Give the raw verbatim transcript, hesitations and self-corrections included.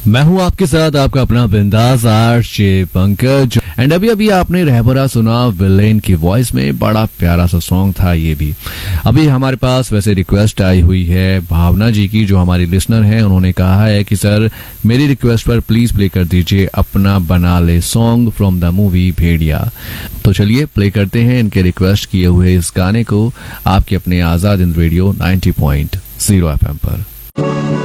मैं हूं आपके साथ आपका अपना बिंदास आरजे पंकज। एंड अभी अभी आपने रहबरा सुना विलेन की वॉइस में, बड़ा प्यारा सा सॉन्ग था ये भी। अभी हमारे पास वैसे रिक्वेस्ट आई हुई है भावना जी की, जो हमारी लिसनर हैं। उन्होंने कहा है कि सर मेरी रिक्वेस्ट पर प्लीज प्ले कर दीजिए अपना बना ले सॉन्ग फ्रॉम द मूवी भेड़िया। तो चलिए प्ले करते हैं इनके रिक्वेस्ट किए हुए इस गाने को आपके अपने आजाद इन radio ninety point zero F M पर।